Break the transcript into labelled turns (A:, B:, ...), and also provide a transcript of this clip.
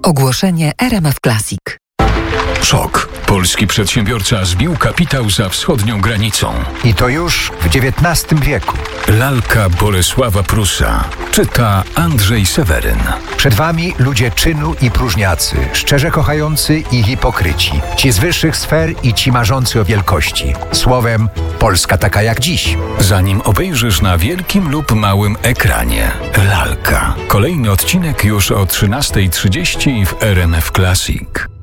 A: Ogłoszenie RMF Classic.
B: Szok. Polski przedsiębiorca zbił kapitał za wschodnią granicą.
C: I to już w XIX wieku.
B: Lalka Bolesława Prusa. Czyta Andrzej Seweryn.
C: Przed wami ludzie czynu i próżniacy, szczerze kochający i hipokryci. Ci z wyższych sfer i ci marzący o wielkości. Słowem, Polska taka jak dziś.
B: Zanim obejrzysz na wielkim lub małym ekranie. Lalka. Kolejny odcinek już o 13:30 w RMF Classic.